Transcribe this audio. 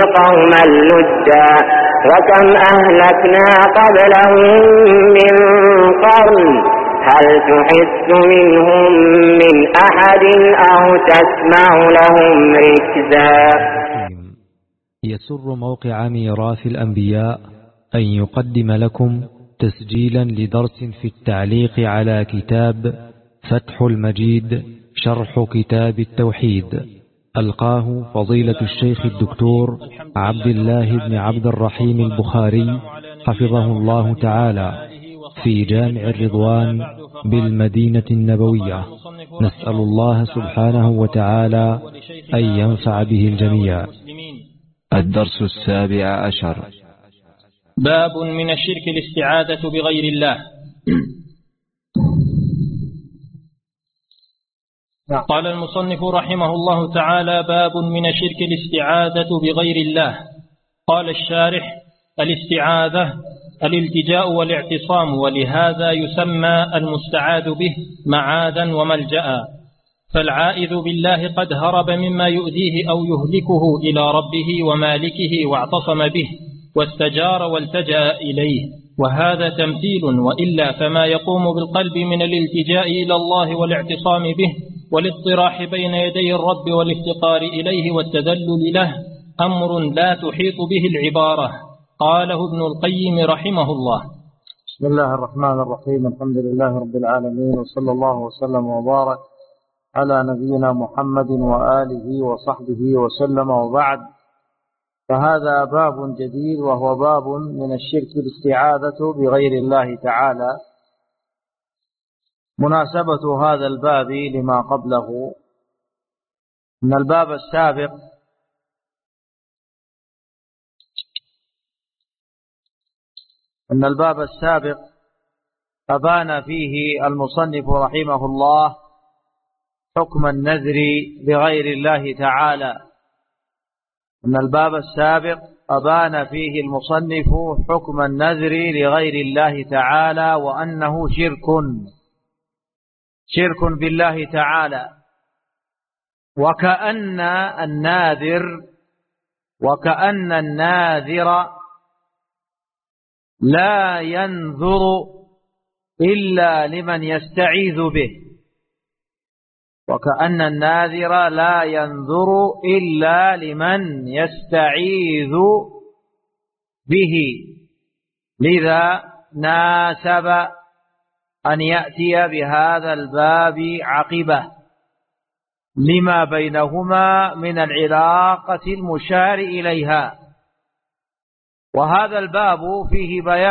قوما لدا وكم أهلكنا قبلهم من قرن هل تحس منهم من أحد أو تسمع لهم ركزا. يسر موقع ميراث الأنبياء أن يقدم لكم تسجيلا لدرس في التعليق على كتاب فتح المجيد شرح كتاب التوحيد، ألقاه فضيلة الشيخ الدكتور عبد الله بن عبد الرحيم البخاري حفظه الله تعالى في جامع الرضوان بالمدينة النبوية. نسأل الله سبحانه وتعالى أن ينفع به الجميع. الدرس 17. باب من الشرك الاستعاذة بغير الله. قال المصنف رحمه الله تعالى: باب من الشرك الاستعاذة بغير الله. قال الشارح: الاستعاذة الالتجاء والاعتصام، ولهذا يسمى المستعاذ به معاذا وملجأ. فالعائذ بالله قد هرب مما يؤذيه أو يهلكه إلى ربه ومالكه واعتصم به واستجار والتجأ إليه، وهذا تمثيل، وإلا فما يقوم بالقلب من الالتجاء إلى الله والاعتصام به والاضطراح بين يدي الرب والافتقار إليه والتذلل له أمر لا تحيط به العبارة. قاله ابن القيم رحمه الله. بسم الله الرحمن الرحيم. الحمد لله رب العالمين، وصلى الله وسلم وبارك على نبينا محمد وآله وصحبه وسلم، وبعد، فهذا باب جديد، وهو باب من الشرك الاستعاذة بغير الله تعالى. مناسبة هذا الباب لما قبله من الباب السابق أبان فيه المصنف رحمه الله حكم النذر بغير الله تعالى. من الباب السابق أبان فيه المصنف حكم النذر لغير الله تعالى، وأنه شرك بالله تعالى، وكأن الناذر لا ينذر إلا لمن يستعيذ به، وكأن الناذر لا ينذر إلا لمن يستعيذ به، لذا ناسب أن يأتي بهذا الباب عقبة لما بينهما من العلاقة المشار إليها. وهذا الباب فيه بيان